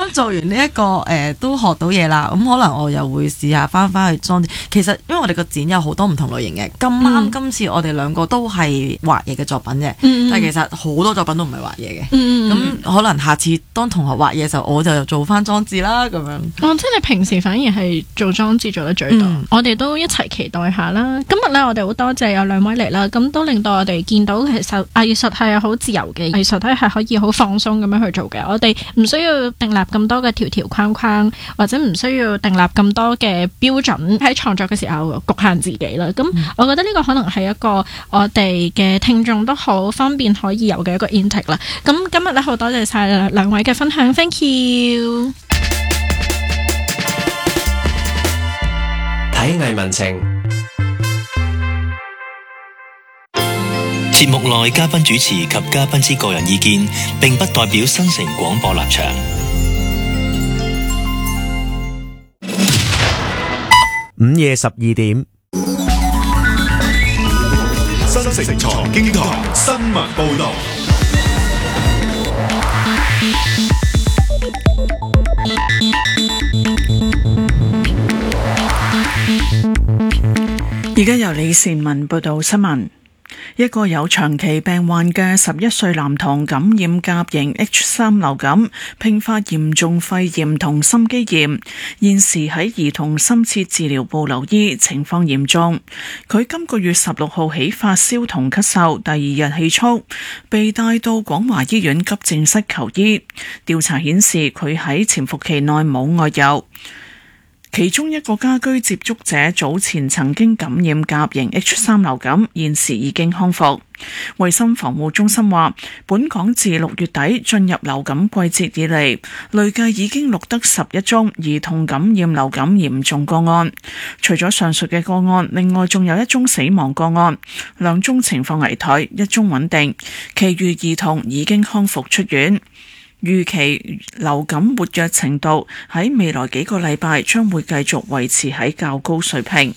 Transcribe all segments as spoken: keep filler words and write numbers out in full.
啱做完呢、這、一個誒、呃、都學到嘢啦，咁可能我又會試下翻翻去裝置。其實因為我哋個展有好多唔同類型嘅，咁啱今次我哋兩個都係畫嘢嘅作品嘅，嗯、但係其實好多作品都唔係畫嘢嘅。咁、嗯、可能下次當同學畫嘢嘅時候，我就做翻裝置啦咁樣。 哦，即係你平時反而係做裝置做得最多，嗯、我哋都一齊期待下啦。今日咧，我哋好多謝有兩位嚟啦，咁都令到我哋見到其實藝術係好自由嘅，藝術咧係可以好放鬆咁樣去做嘅。我哋唔需要訂立咁多嘅條條框框，或者唔需要訂立咁多嘅標準喺創作嘅時候局限自己啦。咁、嗯、我覺得呢個可能係一個我哋嘅聽眾都好方便可以有嘅一個 intake 啦。咁今日咧好多謝晒兩位嘅分享 ，thank you。 睇藝文情， 節目內嘉賓主持及嘉賓之個人意見，並不代表新城廣播立場。 午夜十二點， 新城財經台新聞報道。 而家由李善文報道新聞。一個有長期病患嘅十一歲男童感染甲型 H 三 流感，併發嚴重肺炎同心肌炎，現時喺兒童深切治療部留醫，情況嚴重。佢今個月十六號起發燒同咳嗽，第二日氣促，被帶到廣華醫院急症室求醫。調查顯示佢喺潛伏期內冇外遊。其中一個家居接觸者早前曾經感染甲型 H 三 流感，現時已經康復。衛生防護中心話，本港自六月底進入流感季節以嚟，累計已經錄得十一宗兒童感染流感嚴重個案。除咗上述嘅個案，另外仲有一宗死亡個案，兩宗情況危殆，一宗穩定，其餘兒童已經康復出院。預期流感活躍程度喺未來幾個禮拜將會繼續維持喺較高水平。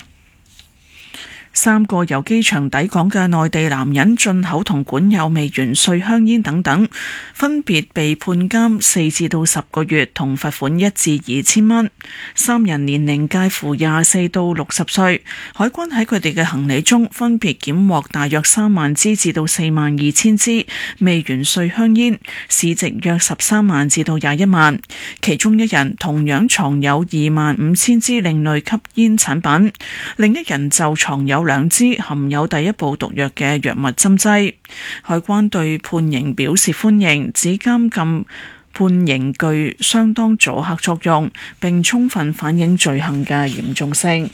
三個由機場抵港嘅內地男人進口同管有未完稅香煙等等，分別被判監四至到十個月，同罰款一至二千蚊。三人年齡介乎廿四到六十歲。海關喺佢哋嘅行李中分別檢獲大約三萬支至到四萬二千支未完稅香煙，市值約十三萬至到廿一萬。其中一人同樣藏有二萬五千支另類吸煙產品，另一人就藏有兩支含有第一部毒藥嘅藥物針劑。海關對判刑表示歡迎，指監禁判刑具相當阻嚇作用，並充分反映罪行嘅嚴重性。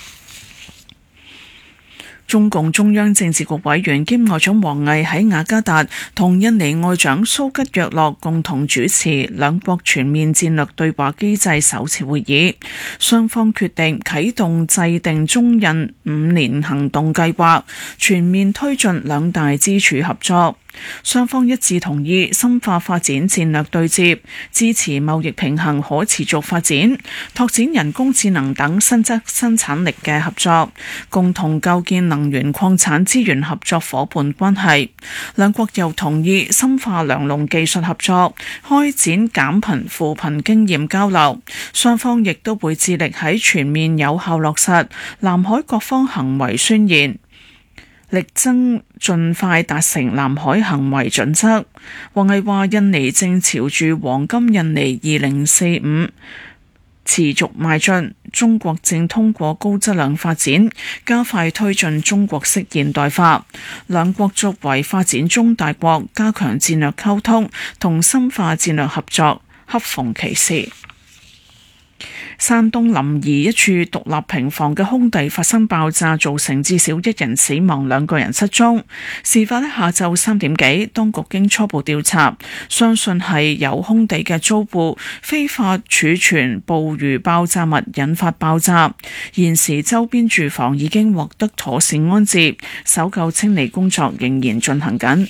中共中央政治局委員兼外長王毅喺雅加達同印尼外長蘇吉約洛共同主持兩國全面戰略對話機制首次會議，雙方決定啟動制定中印五年行動計劃，全面推進兩大支柱合作。雙方一致同意深化發展戰略對接，支持貿易平衡可持續發展，拓展人工智能等新質生產力嘅合作，共同構建能源礦產資源合作夥伴關係。兩國又同意深化糧農技術合作，開展減貧扶貧經驗交流。雙方亦都會致力喺全面有效落實南海各方行為宣言，力爭盡快達成南海行為準則。王毅話，印尼正朝住黃金印尼二零四五持續邁進，中國正通過高質量發展，加快推進中國式現代化。兩國作為發展中大國，加強戰略溝通同深化戰略合作，恰逢其時。山東臨沂一處獨立平房嘅空地發生爆炸，造成至少一人死亡，兩個人失蹤。事發喺下晝三點幾，當局經初步調查，相信係有空地嘅租戶非法儲存捕魚爆炸物引發爆炸。現時周邊住房已經獲得妥善安置，搜救清理工作仍然進行緊。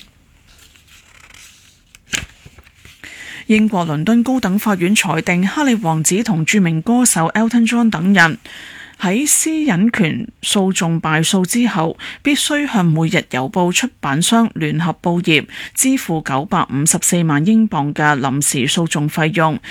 英國倫敦高等法院裁定，哈利王子同著名歌手 Elton John 等人喺私隱權訴訟敗訴之後，必須向每日郵報出版商聯合報業支付九百五十四萬英鎊嘅臨時訴訟費用，